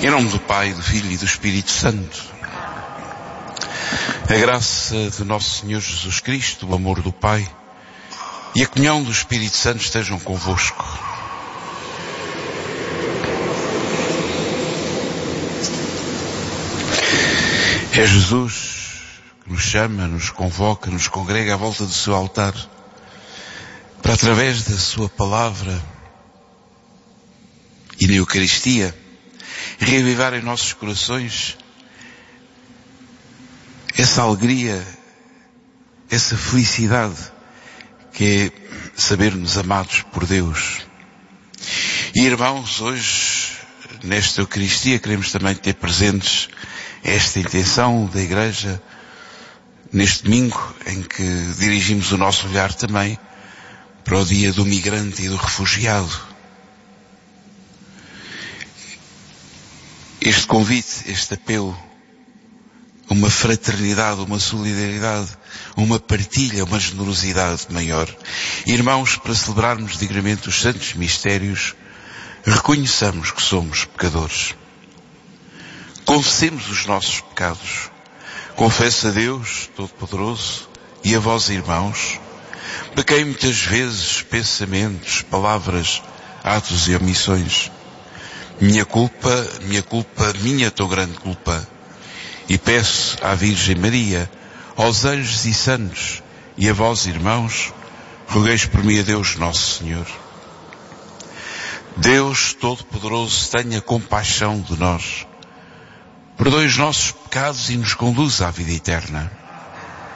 Em nome do Pai, do Filho e do Espírito Santo. A graça de nosso Senhor Jesus Cristo, o amor do Pai e a comunhão do Espírito Santo estejam convosco. É Jesus que nos chama, nos convoca, nos congrega à volta do seu altar, para através da sua palavra e na Eucaristia reavivar em nossos corações essa alegria, essa felicidade que é saber-nos amados por Deus. E irmãos, hoje nesta Eucaristia queremos também ter presentes esta intenção da Igreja neste domingo em que dirigimos o nosso olhar também para o dia do migrante e do refugiado. Este convite, este apelo, uma fraternidade, uma solidariedade, uma partilha, uma generosidade maior. Irmãos, para celebrarmos dignamente os santos mistérios, reconheçamos que somos pecadores. Confessemos os nossos pecados. Confesso a Deus Todo-Poderoso e a vós, irmãos, pequei muitas vezes pensamentos, palavras, atos e omissões. Minha tão grande culpa. E peço à Virgem Maria, aos anjos e santos e a vós, irmãos, rogueis por mim a Deus Nosso Senhor. Deus Todo-Poderoso, tenha compaixão de nós, perdoe os nossos pecados e nos conduza à vida eterna.